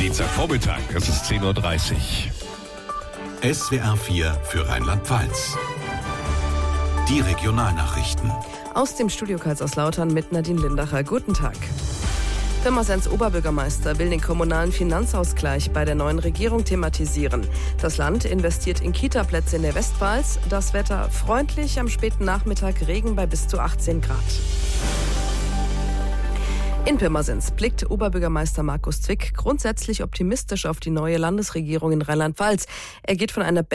Dienstagvormittag, es ist 10:30 Uhr. SWR 4 für Rheinland-Pfalz. Die Regionalnachrichten. Aus dem Studio Kaiserslautern mit Nadine Lindacher. Guten Tag. Pirmasens Oberbürgermeister will den kommunalen Finanzausgleich bei der neuen Regierung thematisieren. Das Land investiert in Kita-Plätze in der Westpfalz. Das Wetter freundlich, am späten Nachmittag Regen bei bis zu 18 Grad. In Pirmasens blickt Oberbürgermeister Markus Zwick grundsätzlich optimistisch auf die neue Landesregierung in Rheinland-Pfalz. Er geht von einer